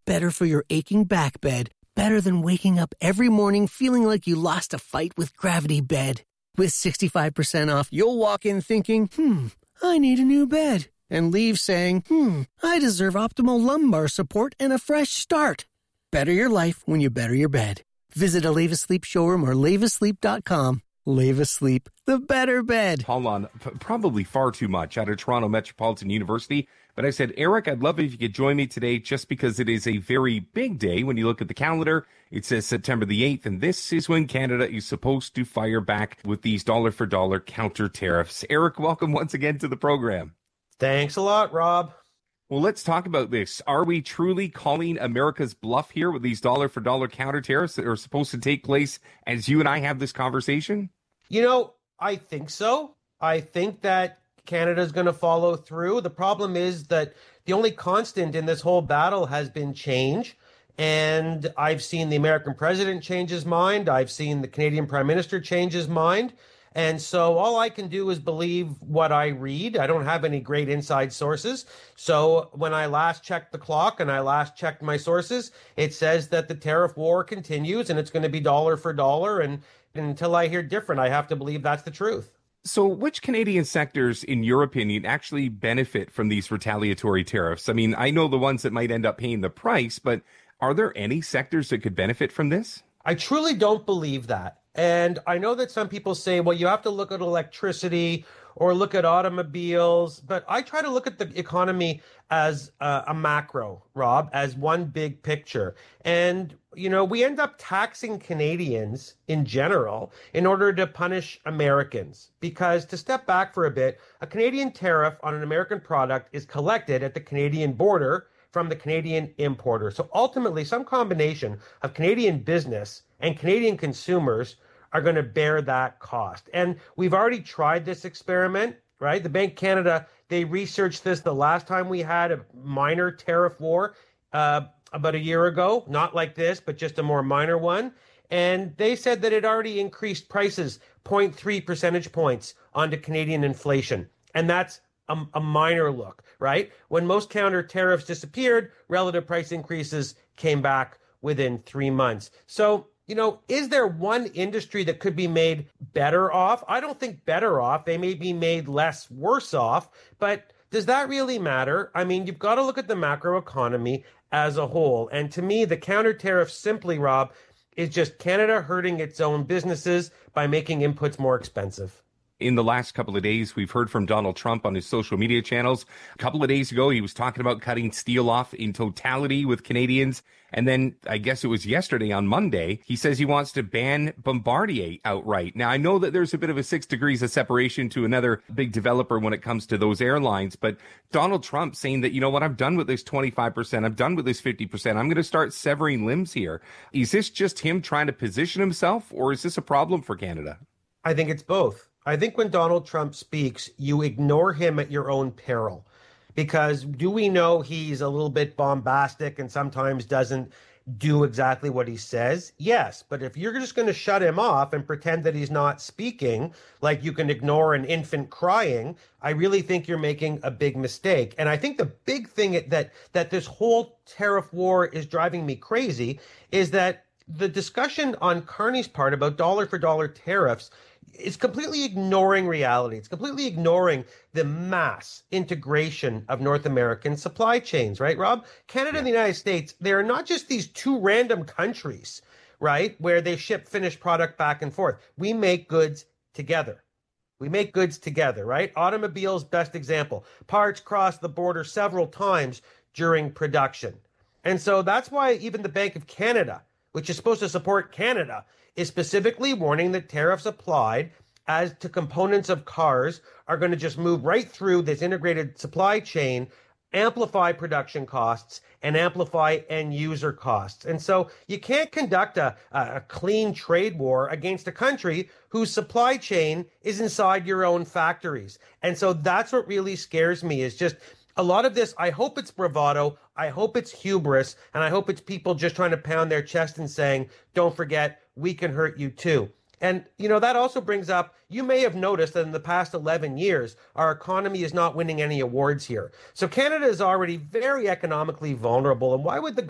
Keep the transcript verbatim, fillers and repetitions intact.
better for your aching back bed. Better than waking up every morning feeling like you lost a fight with Gravity Bed. With sixty-five percent off, you'll walk in thinking, hmm, I need a new bed. And leave saying, hmm, I deserve optimal lumbar support and a fresh start. Better your life when you better your bed. Visit a Leva Sleep showroom or leva sleep dot com. Leva Sleep, the better bed. Hold on, p- probably far too much out of Toronto Metropolitan University. But I said, Eric, I'd love it if you could join me today just because it is a very big day. When you look at the calendar, it says September the eighth, and this is when Canada is supposed to fire back with these dollar-for-dollar counter tariffs. Eric, welcome once again to the program. Thanks a lot, Rob. Well, let's talk about this. Are we truly calling America's bluff here with these dollar-for-dollar counter tariffs that are supposed to take place as you and I have this conversation? You know, I think so. I think that Canada's going to follow through. The problem is that the only constant in this whole battle has been change. And I've seen the American president change his mind. I've seen the Canadian prime minister change his mind. And so all I can do is believe what I read. I don't have any great inside sources. So when I last checked the clock and I last checked my sources, it says that the tariff war continues and it's going to be dollar for dollar. And until I hear different, I have to believe that's the truth. So which Canadian sectors, in your opinion, actually benefit from these retaliatory tariffs? I mean, I know the ones that might end up paying the price, but are there any sectors that could benefit from this? I truly don't believe that. And I know that some people say, well, you have to look at electricity or look at automobiles, but I try to look at the economy as a, a macro, Rob, as one big picture. And, you know, we end up taxing Canadians in general in order to punish Americans. Because to step back for a bit, a Canadian tariff on an American product is collected at the Canadian border from the Canadian importer. So ultimately, some combination of Canadian business and Canadian consumers are going to bear that cost. And we've already tried this experiment, right? The Bank of Canada, they researched this the last time we had a minor tariff war uh, about a year ago, not like this, but just a more minor one. And they said that it already increased prices zero point three percentage points onto Canadian inflation. And that's a, a minor look, right? When most counter tariffs disappeared, relative price increases came back within three months. So, you know, is there one industry that could be made better off? I don't think better off. They may be made less worse off, but does that really matter? I mean, you've got to look at the macro economy as a whole. And to me, the counter tariff simply, Rob, is just Canada hurting its own businesses by making inputs more expensive. In the last couple of days, we've heard from Donald Trump on his social media channels. A couple of days ago, he was talking about cutting steel off in totality with Canadians. And then I guess it was yesterday on Monday, he says he wants to ban Bombardier outright. Now, I know that there's a bit of a six degrees of separation to another big developer when it comes to those airlines. But Donald Trump saying that, you know what, I'm done with this twenty-five percent. I'm done with this fifty percent. I'm going to start severing limbs here. Is this just him trying to position himself, or is this a problem for Canada? I think it's both. I think when Donald Trump speaks, you ignore him at your own peril. Because do we know he's a little bit bombastic and sometimes doesn't do exactly what he says? Yes. But if you're just going to shut him off and pretend that he's not speaking, like you can ignore an infant crying, I really think you're making a big mistake. And I think the big thing that that this whole tariff war is driving me crazy is that the discussion on Carney's part about dollar for dollar tariffs is completely ignoring reality. It's completely ignoring the mass integration of North American supply chains, right, Rob? Canada and the United States, they are not just these two random countries, right, where they ship finished product back and forth. We make goods together. We make goods together, right? Automobiles, best example. Parts cross the border several times during production. And so that's why even the Bank of Canada, which is supposed to support Canada, is specifically warning that tariffs applied as to components of cars are going to just move right through this integrated supply chain, amplify production costs, and amplify end user costs. And so you can't conduct a, a clean trade war against a country whose supply chain is inside your own factories. And so that's what really scares me, is just a lot of this. I hope it's bravado. I hope it's hubris. And I hope it's people just trying to pound their chest and saying, don't forget, we can hurt you too. And, you know, that also brings up, you may have noticed that in the past eleven years, our economy is not winning any awards here. So Canada is already very economically vulnerable. And why would the